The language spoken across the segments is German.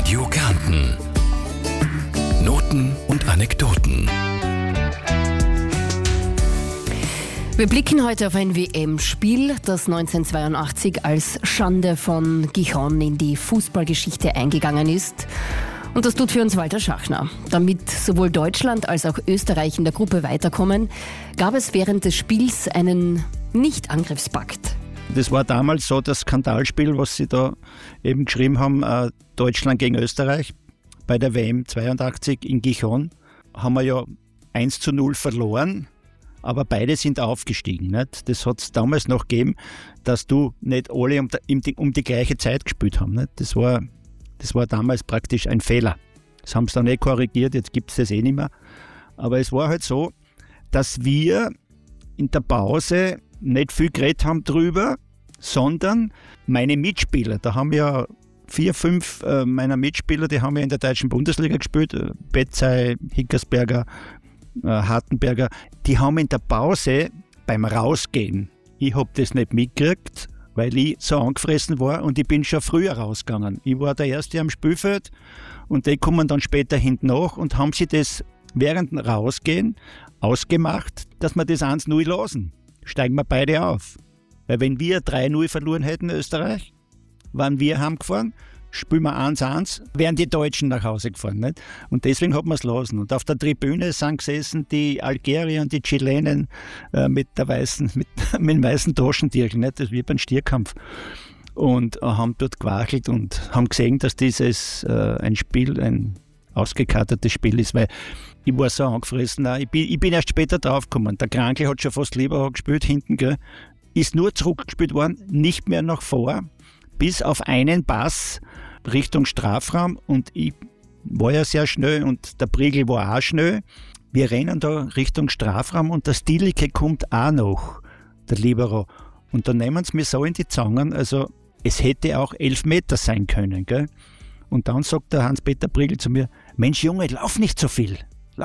Radio Kärnten. Noten und Anekdoten. Wir blicken heute auf ein WM-Spiel, das 1982 als Schande von Gijón in die Fußballgeschichte eingegangen ist. Und das tut für uns Walter Schachner. Damit sowohl Deutschland als auch Österreich in der Gruppe weiterkommen, gab es während des Spiels einen Nicht-Angriffspakt. Das war damals so das Skandalspiel, was sie da eben geschrieben haben, Deutschland gegen Österreich bei der WM 82 in Gijón. Haben wir ja 1:0 verloren, aber beide sind aufgestiegen. Nicht? Das hat es damals noch gegeben, dass du nicht alle um die gleiche Zeit gespielt haben. Nicht? Das war damals praktisch ein Fehler. Das haben sie dann korrigiert, jetzt gibt es das nicht mehr. Aber es war halt so, dass wir in der Pause nicht viel geredet haben drüber, sondern meine Mitspieler, da haben ja 4, 5 meiner Mitspieler, die haben ja in der deutschen Bundesliga gespielt, Betzey, Hickersberger, Hartenberger, die haben in der Pause beim Rausgehen, ich habe das nicht mitgekriegt, weil ich so angefressen war und ich bin schon früher rausgegangen. Ich war der Erste am Spielfeld und die kommen dann später hinten nach und haben sie das während dem Rausgehen ausgemacht, dass wir das 1:0 lassen. Steigen wir beide auf. Weil wenn wir 3:0 verloren hätten in Österreich, waren wir heimgefahren, spielen wir 1:1, wären die Deutschen nach Hause gefahren. Nicht? Und deswegen hat man es lassen. Und auf der Tribüne sind gesessen die Algerier und die Chilenen mit dem weißen Taschentierchen, nicht? Das ist wie beim Stierkampf. Und haben dort gewachelt und haben gesehen, dass dieses ein ausgekartetes Spiel ist, weil ich war so angefressen. Ich bin erst später draufgekommen. Der Krankl hat schon fast lieber gespielt hinten, gell? Ist nur zurückgespielt worden, nicht mehr nach vor, bis auf einen Pass Richtung Strafraum und ich war ja sehr schnell und der Briegel war auch schnell. Wir rennen da Richtung Strafraum und der Stielicke kommt auch noch, der Libero. Und dann nehmen sie mir so in die Zangen, also es hätte auch 11 Meter sein können, gell? Und dann sagt der Hans-Peter Briegel zu mir, Mensch Junge, lauf nicht so viel.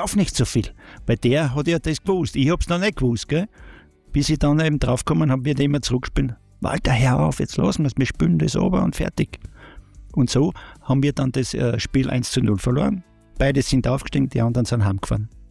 Weil der hat ja das gewusst. Ich hab's noch nicht gewusst, gell? Bis ich dann eben draufgekommen habe, wird immer zurückspielen. Walter, hör auf, jetzt lassen wir es, wir spielen das runter und fertig. Und so haben wir dann das Spiel 1:0 verloren. Beide sind aufgestiegen, die anderen sind heimgefahren.